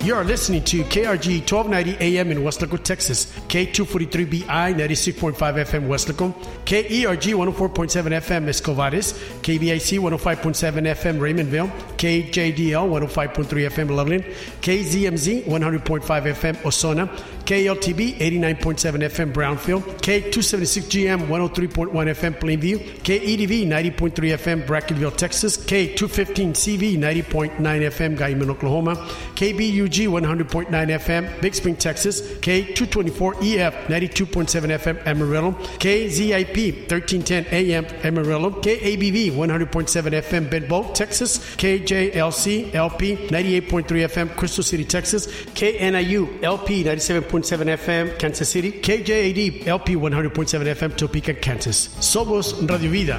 You are listening to KRG 1290 AM in Westlaco, Texas, K243BI 96.5 FM Westlaco, KERG 104.7 FM Escovares, KVIC 105.7 FM Raymondville, KJDL 105.3 FM Loveland, KZMZ 100.5 FM Osona, KLTB 89.7 FM Brownfield, K276GM 103.1 FM Plainview, KEDV 90.3 FM Brackenville, Texas, K215CV 90.9 FM Guyman, Oklahoma, KBUG 100.9 FM Big Spring, Texas, K224EF 92.7 FM Amarillo, KZIP 1310 AM Amarillo, KABV 100.7 FM Bedbo, Texas, KJLC LP 98.3 FM Crystal City, Texas, KNIU LP 97.7 FM Kansas City, KJAD LP 100.7 FM Topeka, Kansas. Somos Radio Vida.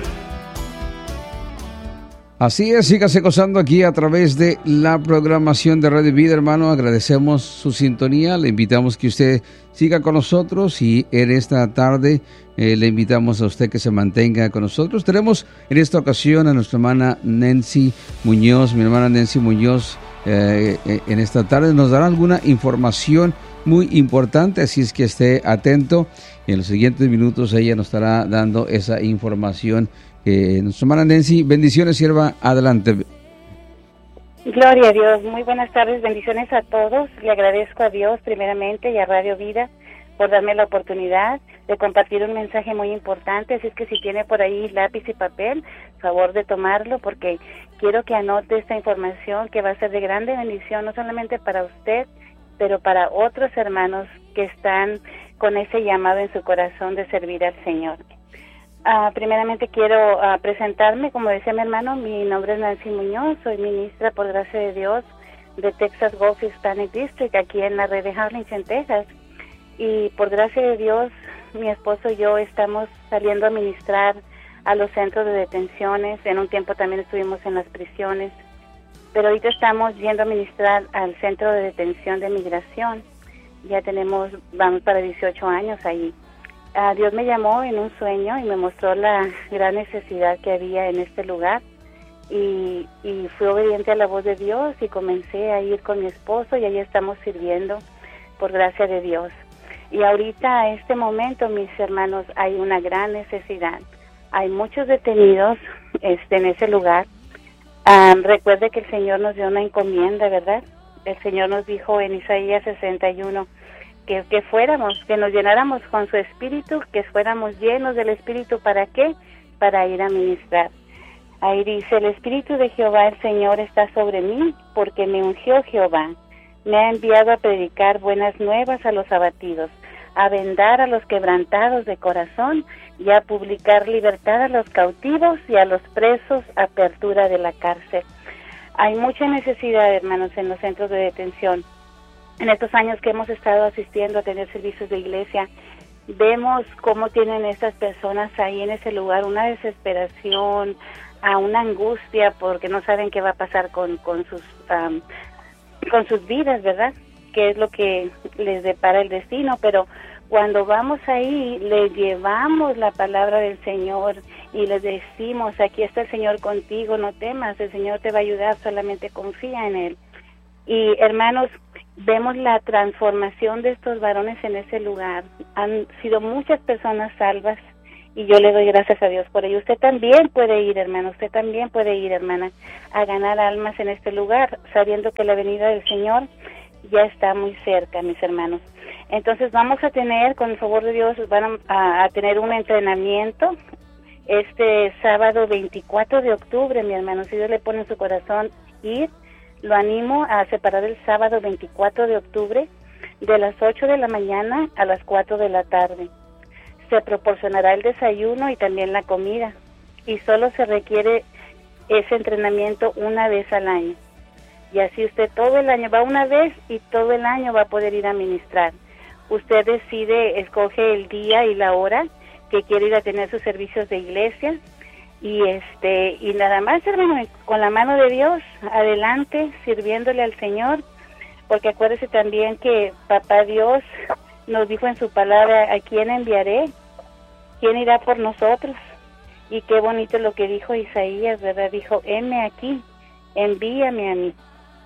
Así es, sígase gozando aquí a través de la programación de Radio Vida, hermano. Agradecemos su sintonía, le invitamos que usted siga con nosotros y en esta tarde le invitamos a usted que se mantenga con nosotros. Tenemos en esta ocasión a nuestra hermana Nancy Muñoz, mi hermana Nancy Muñoz, en esta tarde nos dará alguna información muy importante, así es que esté atento. En los siguientes minutos ella nos estará dando esa información. Nuestra hermana Nancy, bendiciones, sierva, adelante. Gloria a Dios, muy buenas tardes, bendiciones a todos. Le agradezco a Dios primeramente y a Radio Vida por darme la oportunidad de compartir un mensaje muy importante, así es que si tiene por ahí lápiz y papel, favor de tomarlo, porque quiero que anote esta información que va a ser de grande bendición, no solamente para usted, pero para otros hermanos que están con ese llamado en su corazón de servir al Señor. Primeramente quiero presentarme, como decía mi hermano, mi nombre es Nancy Muñoz, soy ministra por gracia de Dios de Texas Gulf Hispanic District, aquí en la red de Harlingen, Texas, y por gracia de Dios, mi esposo y yo estamos saliendo a ministrar a los centros de detenciones, en un tiempo también estuvimos en las prisiones, pero ahorita estamos yendo a ministrar al centro de detención de migración, ya vamos para 18 años ahí. Dios me llamó en un sueño y me mostró la gran necesidad que había en este lugar y fui obediente a la voz de Dios y comencé a ir con mi esposo y ahí estamos sirviendo por gracia de Dios. Y ahorita a este momento, mis hermanos, hay una gran necesidad. Hay muchos detenidos en ese lugar. Recuerde que el Señor nos dio una encomienda, ¿verdad? El Señor nos dijo en Isaías 61 que fuéramos, que nos llenáramos con su espíritu, que fuéramos llenos del espíritu. ¿Para qué? Para ir a ministrar. Ahí dice, el espíritu de Jehová el Señor está sobre mí, porque me ungió Jehová. Me ha enviado a predicar buenas nuevas a los abatidos, a vendar a los quebrantados de corazón y a publicar libertad a los cautivos y a los presos, apertura de la cárcel. Hay mucha necesidad, hermanos, en los centros de detención. En estos años que hemos estado asistiendo a tener servicios de iglesia, vemos cómo tienen estas personas ahí en ese lugar una desesperación, una angustia porque no saben qué va a pasar con sus vidas, ¿verdad? Qué es lo que les depara el destino, pero cuando vamos ahí, les llevamos la palabra del Señor y les decimos, aquí está el Señor contigo, no temas, el Señor te va a ayudar, solamente confía en Él. Y hermanos, vemos la transformación de estos varones en ese lugar. Han sido muchas personas salvas y yo le doy gracias a Dios por ello. Usted también puede ir, hermano, usted también puede ir, hermana, a ganar almas en este lugar, sabiendo que la venida del Señor ya está muy cerca, mis hermanos. Entonces vamos a tener, con el favor de Dios, van a tener un entrenamiento este sábado 24 de octubre, mi hermano. Si Dios le pone en su corazón ir, lo animo a separar el sábado 24 de octubre de las 8 de la mañana a las 4 de la tarde. Se proporcionará el desayuno y también la comida. Y solo se requiere ese entrenamiento una vez al año. Y así usted todo el año va una vez y todo el año va a poder ir a ministrar. Usted decide, escoge el día y la hora que quiere ir a tener sus servicios de iglesia. Y nada más, hermano, con la mano de Dios, adelante, sirviéndole al Señor, porque acuérdese también que Papá Dios nos dijo en su palabra, ¿a quién enviaré? ¿Quién irá por nosotros? Y qué bonito lo que dijo Isaías, ¿verdad? Dijo, heme aquí, envíame a mí.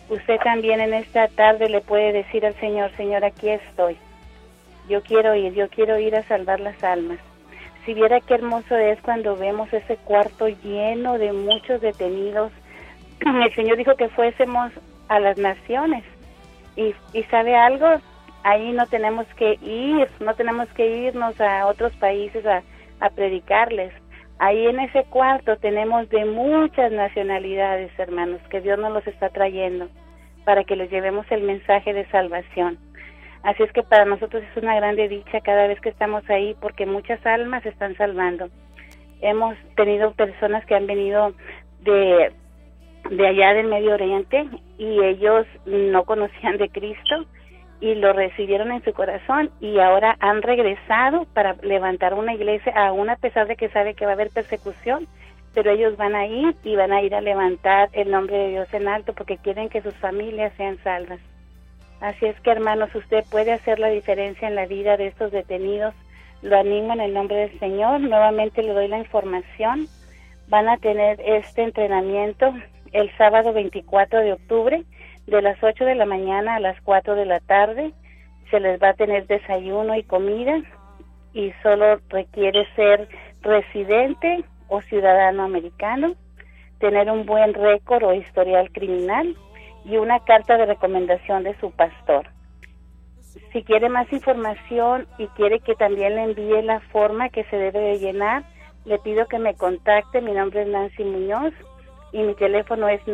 usted también en esta tarde le puede decir al Señor, Señor, aquí estoy. Yo quiero ir a salvar las almas. Si viera qué hermoso es cuando vemos ese cuarto lleno de muchos detenidos. El Señor dijo que fuésemos a las naciones. Y ¿sabe algo? Ahí no tenemos que irnos a otros países a predicarles. Ahí en ese cuarto tenemos de muchas nacionalidades, hermanos, que Dios nos los está trayendo para que les llevemos el mensaje de salvación. Así es que para nosotros es una grande dicha cada vez que estamos ahí, porque muchas almas se están salvando. Hemos tenido personas que han venido de allá del Medio Oriente y ellos no conocían de Cristo y lo recibieron en su corazón y ahora han regresado para levantar una iglesia, aún a pesar de que sabe que va a haber persecución, pero ellos van a ir y van a ir a levantar el nombre de Dios en alto porque quieren que sus familias sean salvas. Así es que, hermanos, usted puede hacer la diferencia en la vida de estos detenidos. Lo animo en el nombre del Señor. Nuevamente le doy la información. Van a tener este entrenamiento el sábado 24 de octubre, de las 8 de la mañana a las 4 de la tarde. Se les va a tener desayuno y comida y solo requiere ser residente o ciudadano americano, tener un buen récord o historial criminal y una carta de recomendación de su pastor. Si quiere más información y quiere que también le envíe la forma que se debe de llenar, le pido que me contacte. Mi nombre es Nancy Muñoz y mi teléfono es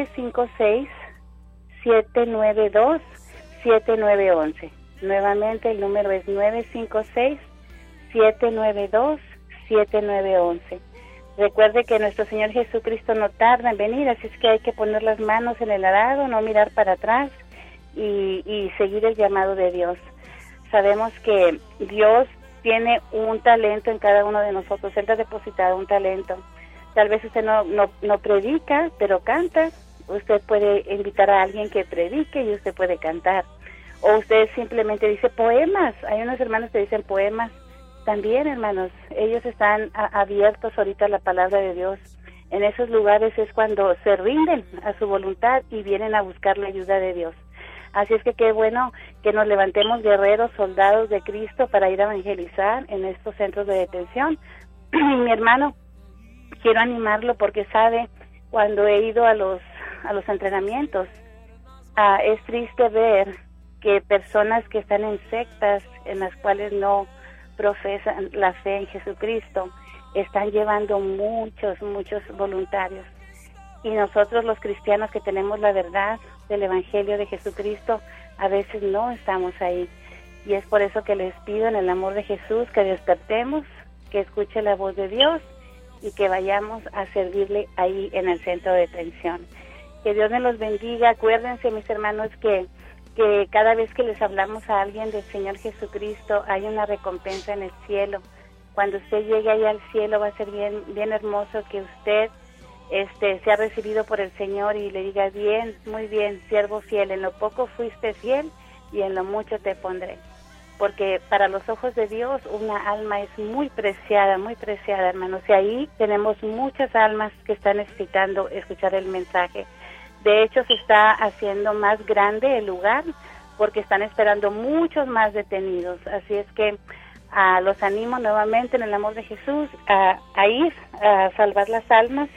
956-792-7911. Nuevamente el número es 956-792-7911. Recuerde que nuestro Señor Jesucristo no tarda en venir, así es que hay que poner las manos en el arado, no mirar para atrás y seguir el llamado de Dios. Sabemos que Dios tiene un talento en cada uno de nosotros. Él ha depositado un talento. Tal vez usted no predica, pero canta. Usted puede invitar a alguien que predique y usted puede cantar. O usted simplemente dice poemas. Hay unos hermanos que dicen poemas. También, hermanos, ellos están abiertos ahorita a la palabra de Dios. En esos lugares es cuando se rinden a su voluntad y vienen a buscar la ayuda de Dios. Así es que qué bueno que nos levantemos guerreros, soldados de Cristo para ir a evangelizar en estos centros de detención. Mi hermano, quiero animarlo porque sabe, cuando he ido a los entrenamientos, es triste ver que personas que están en sectas en las cuales no profesan la fe en Jesucristo, están llevando muchos voluntarios. Y nosotros los cristianos que tenemos la verdad del Evangelio de Jesucristo, a veces no estamos ahí. Y es por eso que les pido en el amor de Jesús que despertemos, que escuche la voz de Dios y que vayamos a servirle ahí en el centro de detención. Que Dios me los bendiga. Acuérdense, mis hermanos, que cada vez que les hablamos a alguien del Señor Jesucristo hay una recompensa en el cielo. Cuando usted llegue allá al cielo va a ser bien hermoso que usted sea recibido por el Señor y le diga: bien, muy bien, siervo fiel, en lo poco fuiste fiel y en lo mucho te pondré. Porque para los ojos de Dios una alma es muy preciada, hermanos. Y ahí tenemos muchas almas que están necesitando escuchar el mensaje. De hecho, se está haciendo más grande el lugar porque están esperando muchos más detenidos. Así es que los animo nuevamente en el amor de Jesús a ir a salvar las almas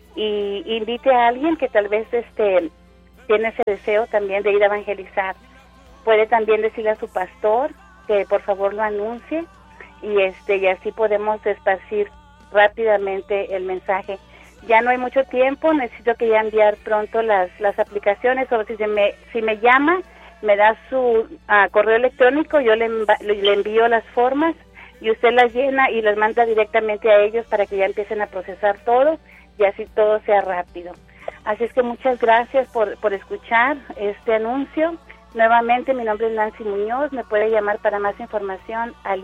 y invite a alguien que tal vez tiene ese deseo también de ir a evangelizar. Puede también decirle a su pastor que por favor lo anuncie y así podemos esparcir rápidamente el mensaje. Ya no hay mucho tiempo, necesito que ya enviar pronto las aplicaciones, o si me llama, me da su correo electrónico, yo le envío las formas y usted las llena y las manda directamente a ellos para que ya empiecen a procesar todo y así todo sea rápido. Así es que muchas gracias por escuchar este anuncio. Nuevamente, mi nombre es Nancy Muñoz. Me puede llamar para más información al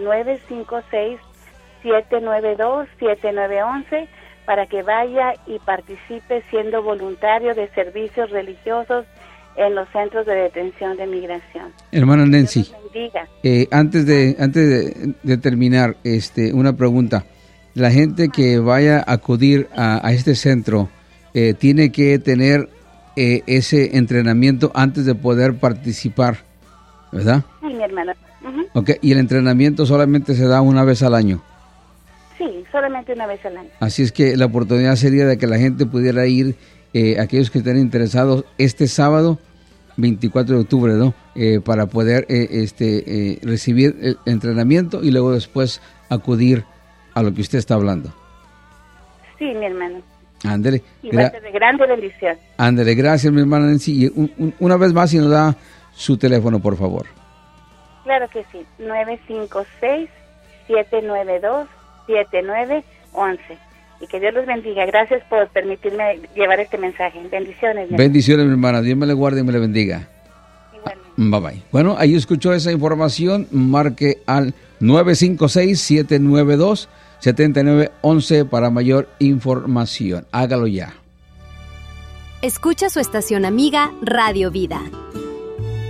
956-792-7911 para que vaya y participe siendo voluntario de servicios religiosos en los centros de detención de migración. Hermana Nancy, antes de terminar, una pregunta. La gente que vaya a acudir a este centro tiene que tener ese entrenamiento antes de poder participar, ¿verdad? Sí, mi hermano. Uh-huh. Ok, y el entrenamiento solamente se da una vez al año. Sí, solamente una vez al año. Así es que la oportunidad sería de que la gente pudiera ir, aquellos que estén interesados, este sábado 24 de octubre, ¿no? Para poder recibir el entrenamiento y luego después acudir a lo que usted está hablando. Sí, mi hermano. Ándele. Y va a ser de grande bendición. Ándele, gracias, mi hermana Nancy. Y una vez más, si nos da su teléfono, por favor. Claro que sí, 956-792-7911. Y que Dios los bendiga. Gracias por permitirme llevar este mensaje. Bendiciones. Bendiciones, mi hermana. Dios me le guarde y me le bendiga. Igualmente. Bye bye. Bueno, ahí escuchó esa información. Marque al 956-792-7911 para mayor información. Hágalo ya. Escucha su estación amiga Radio Vida.